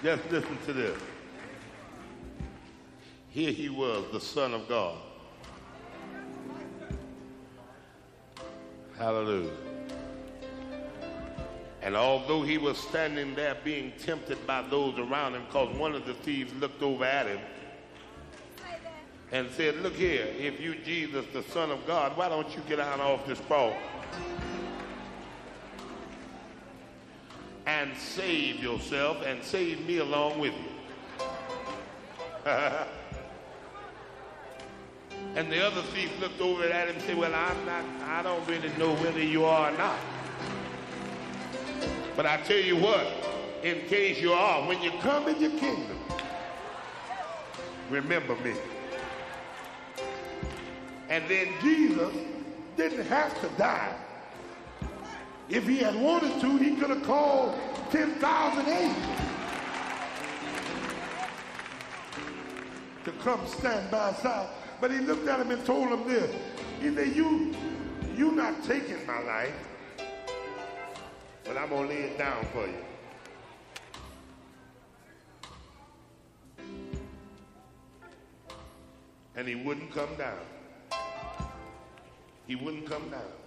Just listen to this. Here he was, the Son of God. Hallelujah. And although he was standing there being tempted by those around him, because one of the thieves looked over at him and said, look here, if you Jesus, the Son of God, why don't you get out off this cross and save yourself and save me along with you? And the other thief looked over at him and said, well, I don't really know whether you are or not. But I tell you what, in case you are, when you come in your kingdom, remember me. And then Jesus didn't have to die. If he had wanted to, he could have called 10,000 angels to come stand by his side. But he looked at him and told him this. He said, you not taking my life, but I'm going to lay it down for you. And he wouldn't come down. He wouldn't come down.